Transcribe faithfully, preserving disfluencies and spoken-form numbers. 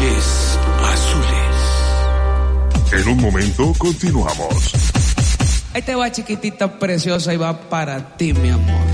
Ojos azules. En un momento continuamos. Ahí te va, chiquitita preciosa, y va para ti, mi amor.